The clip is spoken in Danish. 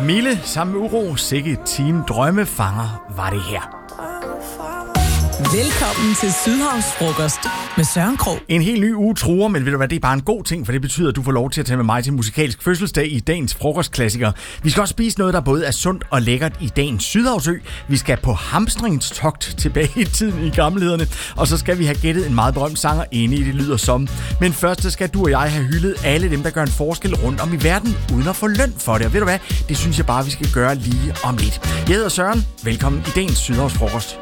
Mille sammen med Uro, sikke Team Drømmefanger var det her. Velkommen til Sydhavsfrokost med Søren Krog. En helt ny uge truer, men ved du hvad, det er bare en god ting, for det betyder, at du får lov til at tage med mig til musikalsk fødselsdag i dagens frokostklassiker. Vi skal også spise noget, der både er sundt og lækkert i dagens Sydhavsø. Vi skal på hamstringstogt tilbage i tiden i gammelhederne, og så skal vi have gættet en meget berømt sanger inde i Det Lyder Som. Men først så skal du og jeg have hyldet alle dem, der gør en forskel rundt om i verden, uden at få løn for det. Og ved du hvad, det synes jeg bare, vi skal gøre lige om lidt. Jeg hedder Søren. Velkommen i dagens Sydhavsfrokost.